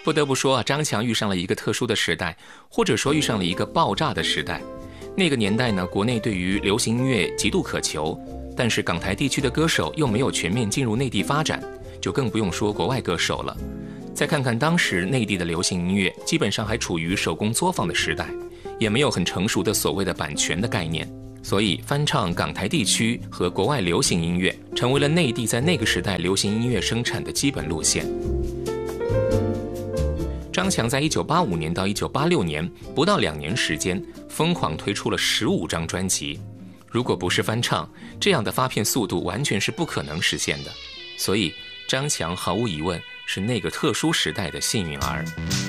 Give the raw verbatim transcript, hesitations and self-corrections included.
不得不说啊，张强遇上了一个特殊的时代，或者说遇上了一个爆炸的时代。那个年代呢，国内对于流行音乐极度渴求，但是港台地区的歌手又没有全面进入内地发展，就更不用说国外歌手了。再看看当时内地的流行音乐，基本上还处于手工作坊的时代，也没有很成熟的所谓的版权的概念，所以翻唱港台地区和国外流行音乐成为了内地在那个时代流行音乐生产的基本路线。张强在一九八五年到一九八六年不到两年时间，疯狂推出了十五张专辑。如果不是翻唱，这样的发片速度完全是不可能实现的。所以张强毫无疑问是那个特殊时代的幸运儿。